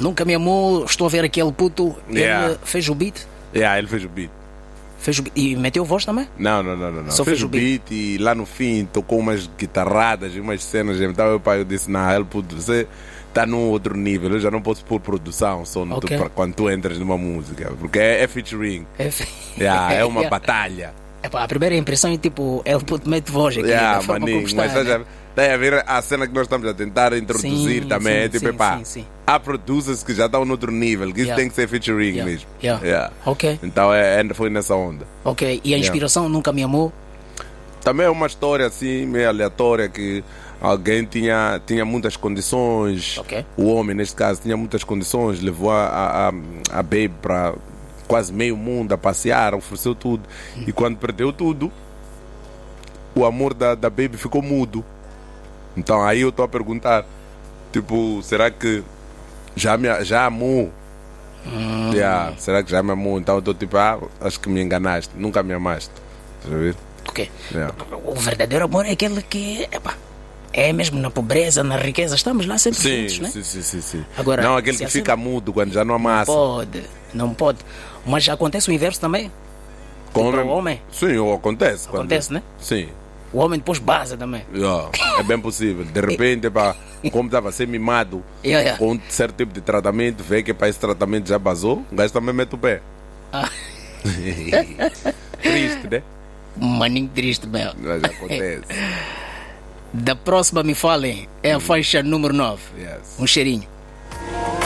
Nunca Me Amou, estou a ver aquele puto. Ele fez o beat? Ele fez o beat. E meteu voz também? Não. Só fez o beat e lá no fim tocou umas guitarradas e umas cenas. Então meu pai disse: não, ele puto, você está num outro nível. Eu já não posso pôr produção só quando tu entras numa música, porque é featuring. É uma batalha. A primeira impressão é tipo, ele puto mete voz aqui. Mas daí a ver a cena que nós estamos a tentar introduzir também. Há producers que já estão noutro nível, que isso tem que ser featuring mesmo. Ok. Então foi nessa onda. Ok, e a inspiração Nunca Me Amou? Também é uma história assim, meio aleatória, que alguém tinha muitas condições. O homem, neste caso, tinha muitas condições, levou a Baby para quase meio mundo a passear, ofereceu tudo. E quando perdeu tudo, o amor da Baby ficou mudo. Então aí eu estou a perguntar, tipo, será que já amou? Será que já me amou? Então eu estou tipo, acho que me enganaste, nunca me amaste. Estás a ver? Ok. O verdadeiro amor é aquele que é mesmo na pobreza, na riqueza, estamos lá sempre juntos, né? Sim. Agora, não aquele que fica mudo quando já não amassa. Não pode. Mas já acontece o inverso também? Com o homem? Sim, acontece. Acontece, né? Sim. O homem depois base também. É bem possível. De repente, como estava a ser mimado com um certo tipo de tratamento, vê que para esse tratamento já basou, o gajo também mete o pé. Triste, né? Maninho triste mesmo. Mas acontece. Da próxima me falem, é a faixa número 9. Yes. Um cheirinho.